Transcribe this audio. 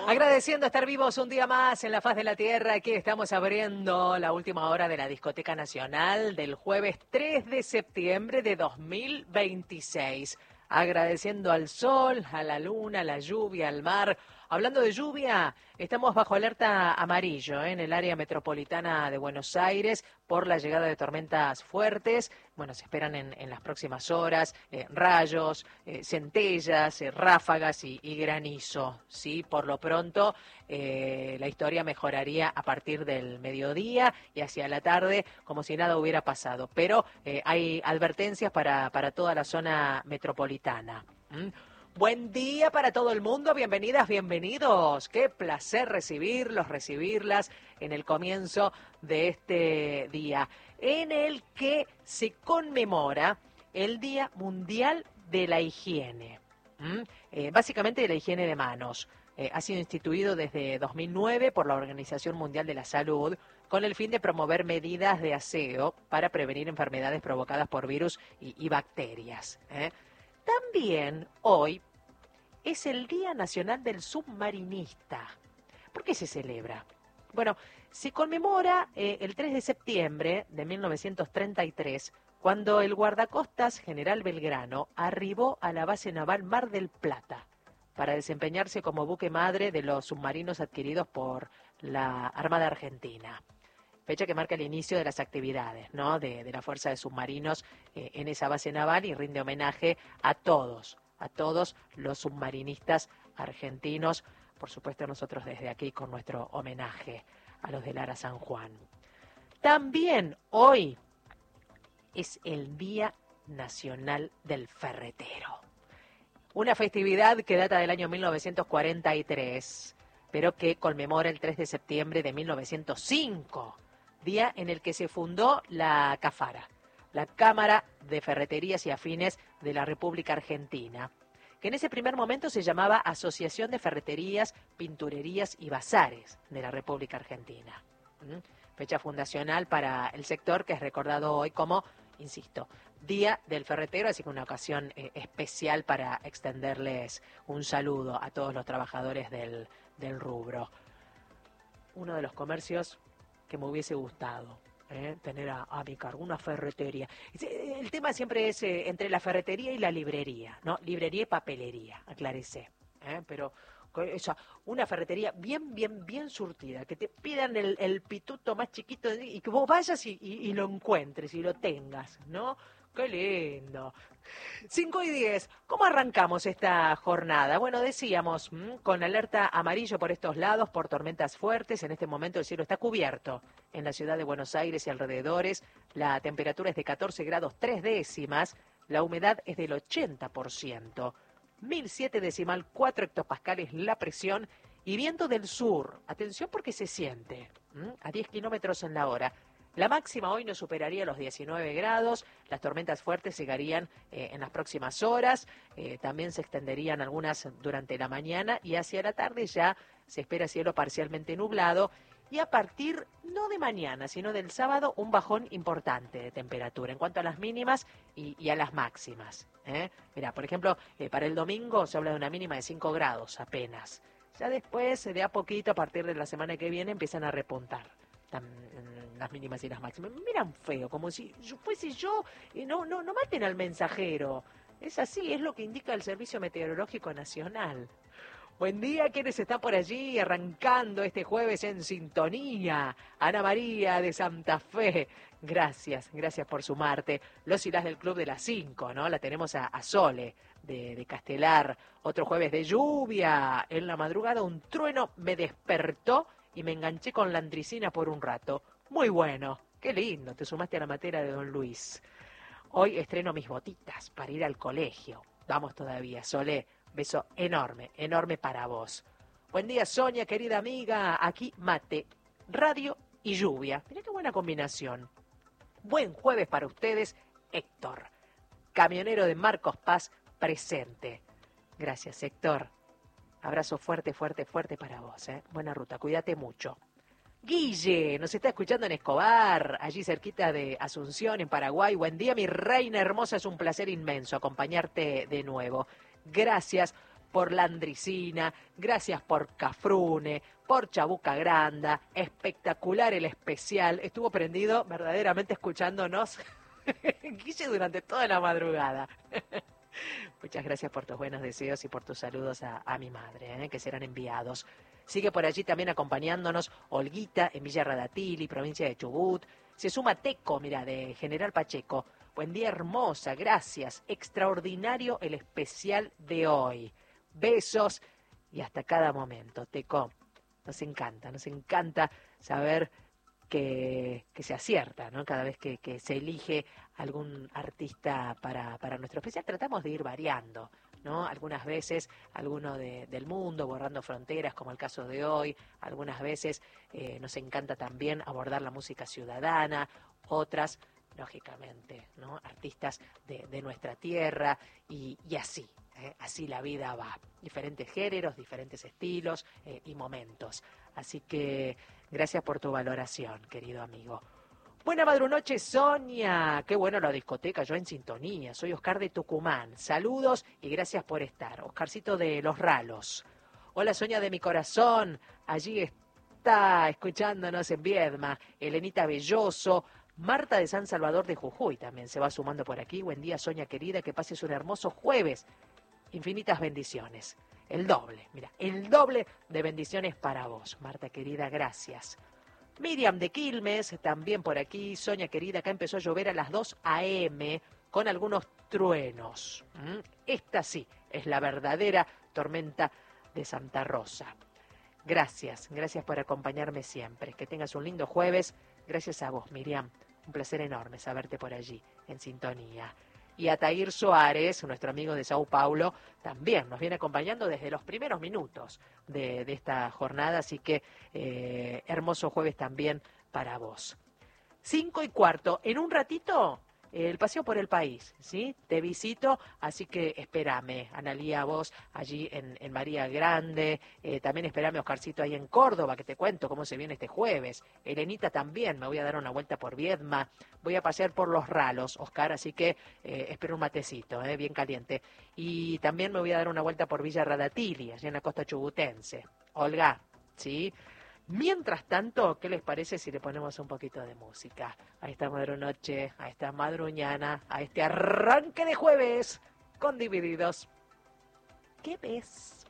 Agradeciendo estar vivos un día más en la faz de la tierra. Aquí estamos abriendo la última hora de la Discoteca Nacional del jueves 3 de septiembre de 2026. Agradeciendo al sol, a la luna, a la lluvia, al mar. Hablando de lluvia, estamos bajo alerta amarillo en el área metropolitana de Buenos Aires por la llegada de tormentas fuertes. Bueno, se esperan en las próximas horas rayos, centellas, ráfagas y granizo. Sí, por lo pronto la historia mejoraría a partir del mediodía y hacia la tarde como si nada hubiera pasado. Pero hay advertencias para toda la zona metropolitana. Buen día para todo el mundo, bienvenidas, bienvenidos. Qué placer recibirlas en el comienzo de este día, en el que se conmemora el Día Mundial de la Higiene. Básicamente de la higiene de manos. Ha sido instituido desde 2009 por la Organización Mundial de la Salud con el fin de promover medidas de aseo para prevenir enfermedades provocadas por virus y bacterias. También hoy es el Día Nacional del Submarinista. ¿Por qué se celebra? Bueno, se conmemora el 3 de septiembre de 1933, cuando el guardacostas General Belgrano arribó a la base naval Mar del Plata para desempeñarse como buque madre de los submarinos adquiridos por la Armada Argentina. Fecha que marca el inicio de las actividades, ¿no?, de la Fuerza de Submarinos en esa base naval y rinde homenaje a todos los submarinistas argentinos. Por supuesto, nosotros desde aquí con nuestro homenaje a los de Lara San Juan. También hoy es el Día Nacional del Ferretero. Una festividad que data del año 1943, pero que conmemora el 3 de septiembre de 1905. Día en el que se fundó la CAFARA, la Cámara de Ferreterías y Afines de la República Argentina, que en ese primer momento se llamaba Asociación de Ferreterías, Pinturerías y Bazares de la República Argentina. Fecha fundacional para el sector que es recordado hoy como, insisto, Día del Ferretero, así que una ocasión especial para extenderles un saludo a todos los trabajadores del rubro. Uno de los comercios que me hubiese gustado tener a mi cargo, una ferretería. El tema siempre es entre la ferretería y la librería, ¿no? Librería y papelería, aclarece. Pero una ferretería bien surtida, que te pidan el pituto más chiquito y que vos vayas y lo encuentres y lo tengas, ¿no? ¡Qué lindo! 5:10. ¿Cómo arrancamos esta jornada? Bueno, decíamos, con alerta amarillo por estos lados, por tormentas fuertes. En este momento el cielo está cubierto en la ciudad de Buenos Aires y alrededores. La temperatura es de 14 grados 3 décimas. La humedad es del 80%. 1007,4 hectopascales la presión. Y viento del sur. Atención porque se siente. A 10 kilómetros en la hora. La máxima hoy no superaría los 19 grados, las tormentas fuertes llegarían en las próximas horas, también se extenderían algunas durante la mañana y hacia la tarde ya se espera cielo parcialmente nublado y a partir, no de mañana, sino del sábado, un bajón importante de temperatura en cuanto a las mínimas y a las máximas. Mirá, por ejemplo, para el domingo se habla de una mínima de 5 grados apenas. Ya después, de a poquito, a partir de la semana que viene, empiezan a repuntar las mínimas y las máximas. Me miran feo, como si fuese yo, y no maten al mensajero. Es así, es lo que indica el Servicio Meteorológico Nacional. Buen día, quienes están por allí arrancando este jueves en sintonía. Ana María de Santa Fe, gracias por sumarte. Los y las del Club de las 5, ¿no? La tenemos a Sole de Castelar. Otro jueves de lluvia. En la madrugada un trueno me despertó y me enganché con la andricina por un rato. Muy bueno, qué lindo, te sumaste a la materia de Don Luis. Hoy estreno mis botitas para ir al colegio. Vamos todavía, Solé, beso enorme para vos. Buen día, Sonia, querida amiga, aquí mate, radio y lluvia. Mirá qué buena combinación. Buen jueves para ustedes, Héctor, camionero de Marcos Paz, presente. Gracias, Héctor. Abrazo fuerte para vos, Buena ruta, cuídate mucho. Guille, nos está escuchando en Escobar, allí cerquita de Asunción, en Paraguay. Buen día, mi reina hermosa, es un placer inmenso acompañarte de nuevo. Gracias por Landricina, gracias por Cafrune, por Chabuca Granda, espectacular el especial, estuvo prendido verdaderamente escuchándonos Guille durante toda la madrugada. Muchas gracias por tus buenos deseos y por tus saludos a mi madre, que serán enviados. Sigue por allí también acompañándonos Olguita en Villa Radatili, provincia de Chubut. Se suma Teco, mira, de General Pacheco. Buen día, hermosa, gracias. Extraordinario el especial de hoy. Besos y hasta cada momento. Teco, nos encanta saber que se acierta, ¿no? Cada vez que se elige algún artista para nuestro especial, tratamos de ir variando, ¿no? Algunas veces alguno del mundo, borrando fronteras, como el caso de hoy. Algunas veces nos encanta también abordar la música ciudadana, otras, lógicamente, ¿no? Artistas de nuestra tierra y así. Así la vida va. Diferentes géneros, diferentes estilos y momentos. Así que gracias por tu valoración, querido amigo. Buena madrunoche, Sonia. Qué bueno la discoteca, yo en sintonía. Soy Oscar de Tucumán. Saludos y gracias por estar. Oscarcito de Los Ralos. Hola, Sonia de mi corazón. Allí está escuchándonos en Viedma. Elenita Belloso. Marta de San Salvador de Jujuy también se va sumando por aquí. Buen día, Sonia querida. Que pases un hermoso jueves. Infinitas bendiciones. El doble de bendiciones para vos, Marta querida, gracias. Miriam de Quilmes, también por aquí. Sonia querida, acá empezó a llover a las 2 a.m. con algunos truenos. Esta sí es la verdadera tormenta de Santa Rosa. Gracias por acompañarme siempre. Que tengas un lindo jueves. Gracias a vos, Miriam. Un placer enorme saberte por allí, en sintonía. Y Atair Suárez, nuestro amigo de Sao Paulo, también nos viene acompañando desde los primeros minutos de esta jornada, así que hermoso jueves también para vos. 5:15, en un ratito, el paseo por el país, ¿sí? Te visito, así que espérame, Analía, vos allí en María Grande, también espérame, Oscarcito, ahí en Córdoba, que te cuento cómo se viene este jueves. Elenita también, me voy a dar una vuelta por Viedma, voy a pasear por Los Ralos, Oscar, así que espero un matecito, bien caliente. Y también me voy a dar una vuelta por Villa Radatili, allí en la costa chubutense. Olga, ¿sí? Mientras tanto, ¿qué les parece si le ponemos un poquito de música a esta madrunoche, a esta madruñana, a este arranque de jueves con Divididos? ¿Qué ves?